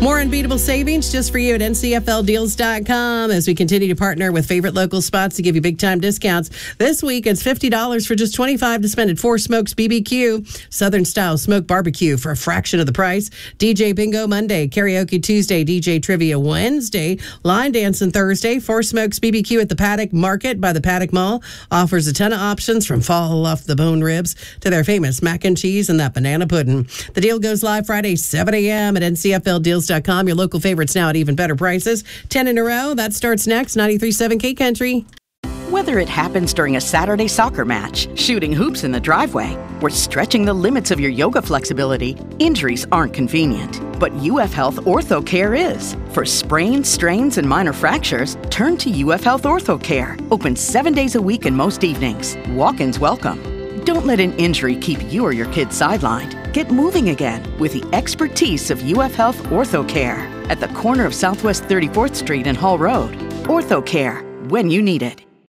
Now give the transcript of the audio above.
More unbeatable savings just for you at ncfldeals.com as we continue to partner with favorite local spots to give you big-time discounts. This week, it's $50 for just $25 to spend at Four Smokes BBQ. Southern-style smoked barbecue for a fraction of the price. DJ Bingo Monday, Karaoke Tuesday, DJ Trivia Wednesday, Line Dancing Thursday. Four Smokes BBQ at the Paddock Market by the Paddock Mall offers a ton of options from fall-off-the-bone ribs to their famous mac and cheese and that banana pudding. The deal goes live Friday, 7 a.m. at ncfldeals.com. Your local favorites now at even better prices. 10 in a row. That starts next. 93.7 K-Country. Whether it happens during a Saturday soccer match, shooting hoops in the driveway, or stretching the limits of your yoga flexibility, injuries aren't convenient. But UF Health Ortho Care is. For sprains, strains, and minor fractures, turn to UF Health Ortho Care. Open 7 days a week and most evenings. Walk-ins welcome. Don't let an injury keep you or your kids sidelined. Get moving again with the expertise of UF Health Ortho Care at the corner of Southwest 34th Street and Hall Road. Ortho Care, when you need it.